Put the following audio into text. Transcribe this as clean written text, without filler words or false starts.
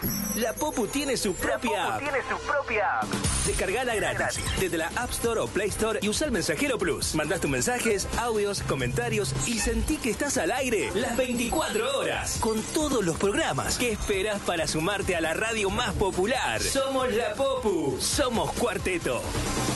La Popu tiene su propia app. Descargala gratis desde la App Store o Play Store y usa el Mensajero Plus. Mandás tus mensajes, audios, comentarios y sentí que estás al aire las 24 horas con todos los programas. ¿Qué esperas para sumarte a la radio más popular? Somos la Popu, somos Cuarteto.